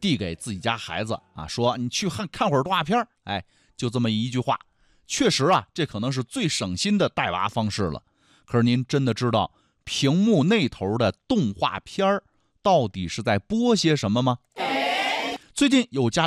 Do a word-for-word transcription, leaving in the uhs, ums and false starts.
递给自己家孩子啊，说你去看看会儿动画片，哎，就这么一句话。确实啊，这可能是最省心的带娃方式了。可是您真的知道屏幕那头的动画片到底是在播些什么吗？最近有家